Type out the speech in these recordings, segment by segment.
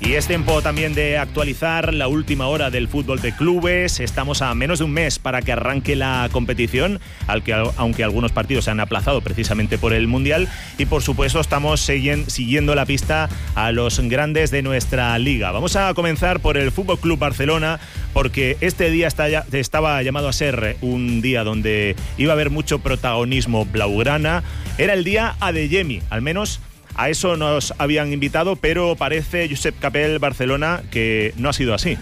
Y es tiempo también de actualizar la última hora del fútbol de clubes. Estamos a menos de un mes para que arranque la competición, aunque algunos partidos se han aplazado precisamente por el Mundial. Y por supuesto estamos siguiendo la pista a los grandes de nuestra liga. Vamos a comenzar por el Fútbol Club Barcelona, porque este día estaba llamado a ser un día donde iba a haber mucho protagonismo blaugrana. Era el día Adeyemi, al menos a eso nos habían invitado, pero parece, Josep Capel, Barcelona, que no ha sido así.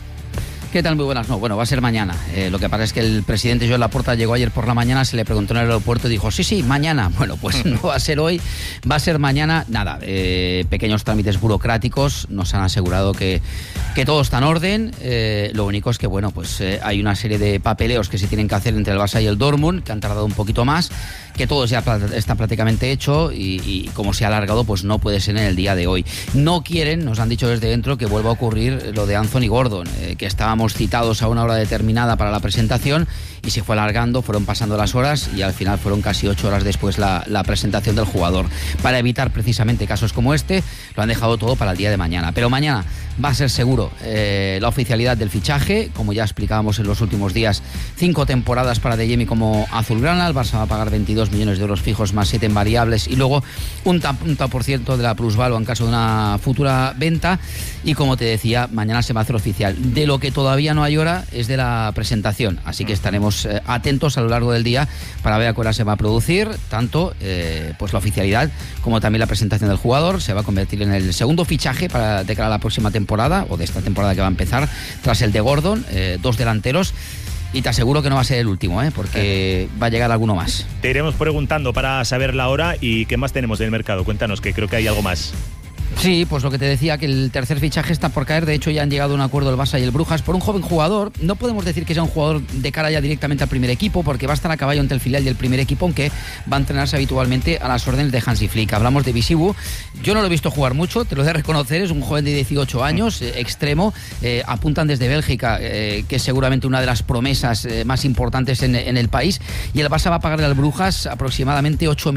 ¿Qué tal? Muy buenas. No, bueno, va a ser mañana. Lo que pasa es que el presidente Joan Laporta llegó ayer por la mañana, se le preguntó en el aeropuerto y dijo, sí, mañana. Bueno, pues no va a ser hoy, va a ser mañana. Nada, pequeños trámites burocráticos, nos han asegurado que todo está en orden. Lo único es que, bueno, pues hay una serie de papeleos que se tienen que hacer entre el Barça y el Dortmund, que han tardado un poquito más, que todo ya está prácticamente hecho y como se ha alargado, pues no puede ser en el día de hoy. No quieren, nos han dicho desde dentro, que vuelva a ocurrir lo de Anthony Gordon, que estábamos citados a una hora determinada para la presentación y se fue alargando, fueron pasando las horas y al final fueron casi 8 horas después la presentación del jugador. Para evitar precisamente casos como este, lo han dejado todo para el día de mañana. Pero mañana va a ser seguro la oficialidad del fichaje, como ya explicábamos en los últimos días, 5 temporadas para Adeyemi como azulgrana. El Barça va a pagar 22 millones de euros fijos más 7 en variables y luego un tanto por ciento de la plusvalua en caso de una futura venta. Y como te decía, mañana se va a hacer oficial. De lo que todavía no hay hora es de la presentación, así que estaremos atentos a lo largo del día para ver a qué hora se va a producir tanto pues la oficialidad como también la presentación del jugador. Se va a convertir en el segundo fichaje de cara a la próxima temporada, o de esta temporada que va a empezar, tras el de Gordon, 2 delanteros. Y te aseguro que no va a ser el último, porque va a llegar alguno más. Te iremos preguntando para saber la hora y qué más tenemos del mercado. Cuéntanos, que creo que hay algo más. Sí, pues lo que te decía, que el tercer fichaje está por caer. De hecho, ya han llegado a un acuerdo el Barça y el Brujas por un joven jugador. No podemos decir que sea un jugador de cara ya directamente al primer equipo, porque va a estar a caballo entre el filial y el primer equipo, aunque va a entrenarse habitualmente a las órdenes de Hansi Flick. Hablamos de Bisibu. Yo no lo he visto jugar mucho, te lo he de reconocer. Es un joven de 18 años, extremo. Apuntan desde Bélgica, que es seguramente una de las promesas más importantes en el país. Y el Barça va a pagarle al Brujas aproximadamente 8,5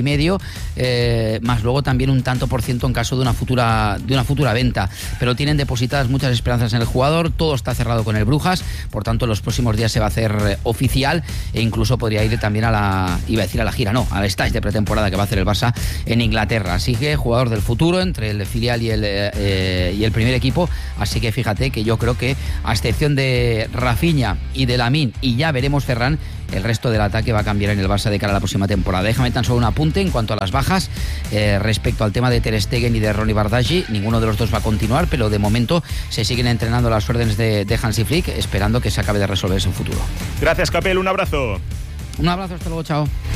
millones, más luego también un tanto por ciento en caso de una futura venta, pero tienen depositadas muchas esperanzas en el jugador. Todo está cerrado con el Brujas, por tanto en los próximos días se va a hacer oficial e incluso podría ir también al stage de pretemporada que va a hacer el Barça en Inglaterra. Así que jugador del futuro entre el filial y el primer equipo, así que fíjate que yo creo que a excepción de Rafinha y de Lamine, y ya veremos Ferran, el resto del ataque va a cambiar en el Barça de cara a la próxima temporada. Déjame tan solo un apunte en cuanto a las bajas respecto al tema de Ter Stegen y de Ronny Bardghji. Ninguno de los dos va a continuar, pero de momento se siguen entrenando las órdenes de Hansi Flick, esperando que se acabe de resolver en futuro. Gracias, Capel, un abrazo. Un abrazo, hasta luego, chao.